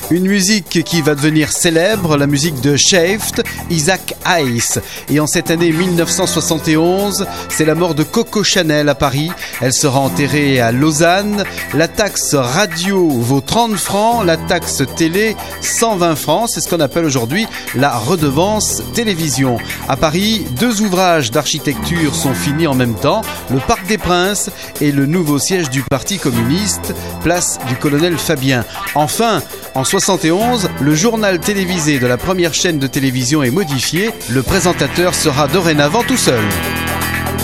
Une musique qui va devenir célèbre, la musique de Shaft, Isaac Hayes. Et en cette année 1971, c'est la mort de Coco Chanel à Paris. Elle sera enterrée à Lausanne. La taxe radio vaut 30 francs, la taxe télé 120 francs. C'est ce qu'on appelle aujourd'hui la redevance télévision. À Paris, 2 ouvrages d'architecture sont finis en même temps. Le Parc des Princes et le nouveau siège du Parti communiste, place du colonel Fabien. Enfin, en 71, le journal télévisé de la première chaîne de télévision est modifié. Le présentateur sera dorénavant tout seul.